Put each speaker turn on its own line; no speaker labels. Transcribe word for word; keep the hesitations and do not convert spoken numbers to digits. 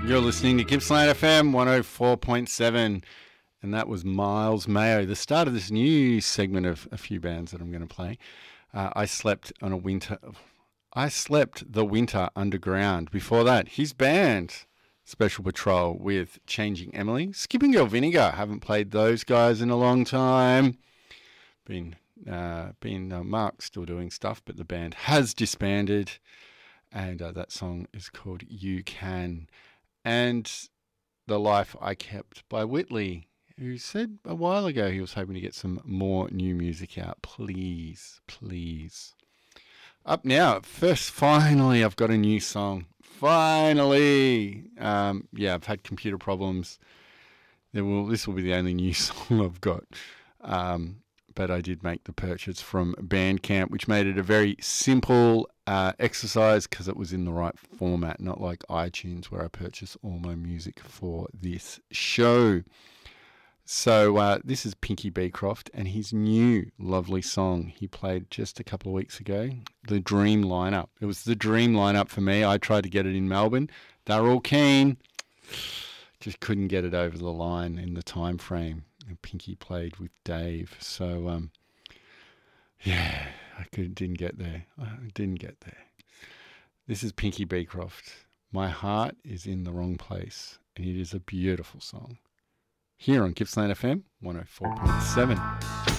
You're listening to Gippsland F M one oh four point seven, and that was Miles Mayo, the start of this new segment of a few bands that I'm going to play. Uh, I slept on a winter. I slept the winter underground. Before that, his band, Special Patrol, with Changing Emily. Skipping Girl Vinegar, haven't played those guys in a long time. Been, uh, been uh, Mark still doing stuff, but the band has disbanded, and uh, that song is called You Can. And The Life I Kept by Whitley, who said a while ago he was hoping to get some more new music out. Please, please. Up now, first, finally, I've got a new song. Finally. Um, yeah, I've had computer problems. There will, this will be the only new song I've got. Um, but I did make the purchase from Bandcamp, which made it a very simple uh, exercise because it was in the right format, not like iTunes where I purchase all my music for this show. So uh, this is Pinky Beecroft and his new lovely song he played just a couple of weeks ago, The Dream Lineup. It was the dream lineup for me. I tried to get it in Melbourne. They were all keen. Just couldn't get it over the line in the time frame. And Pinky played with Dave. So, um, yeah, I could, didn't get there. I didn't get there. This is Pinky Beecroft. My Heart is in the Wrong Place. And it is a beautiful song. Here on Gippsland F M one oh four point seven.